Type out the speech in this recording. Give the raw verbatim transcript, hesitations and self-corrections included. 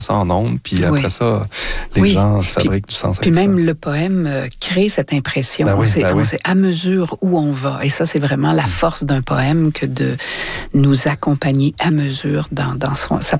ça en ondes, puis oui. après ça, les oui. gens se fabriquent puis, du sens puis avec même ça. le poème euh, crée cette impression. Ben oui, on sait, ben on oui. sait à mesure où on va. Et ça, c'est vraiment la force d'un poème que de nous accompagner à mesure dans, dans son, sa